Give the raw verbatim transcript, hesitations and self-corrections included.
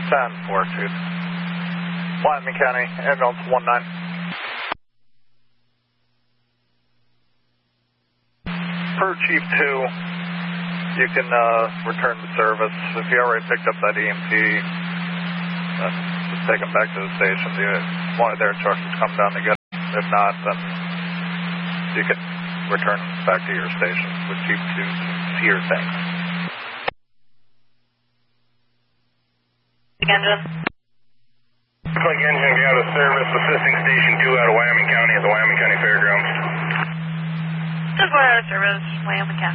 ten four two. Wyoming County, ambulance one nine. Per Chief two, you can uh, return to service. If you already picked up that E M T, then just take them back to the station. You, one of their instructors come down to get them. If not, then you can return back to your station with Chief two to see your things. Engine. Looks like engine be out of service, assisting Station two out of Wyoming County at the Wyoming County Fairgrounds. Just go out of service, Wyoming County.